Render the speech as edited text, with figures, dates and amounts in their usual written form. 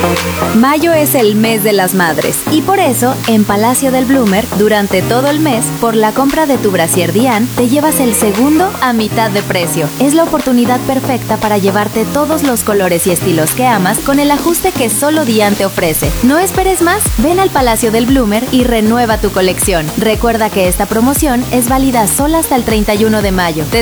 Mayo es el mes de las madres y por eso, en Palacio del Bloomer, durante todo el mes, por la compra de tu brasier Diane, te llevas el segundo a mitad de precio. Es la oportunidad perfecta para llevarte todos los colores y estilos que amas con el ajuste que solo Diane te ofrece. No esperes más, ven al Palacio del Bloomer y renueva tu colección. Recuerda que esta promoción es válida solo hasta el 31 de mayo. Te